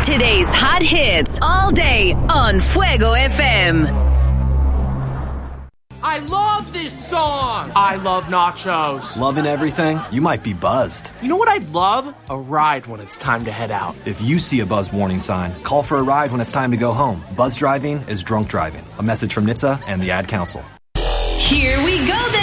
Today's hot hits all day on Fuego FM. I love this song! I love nachos. Loving everything? You might be buzzed. You know what I'd love? A ride when it's time to head out. If you see a buzz warning sign, call for a ride when it's time to go home. Buzz driving is drunk driving. A message from NHTSA and the Ad Council. Here we go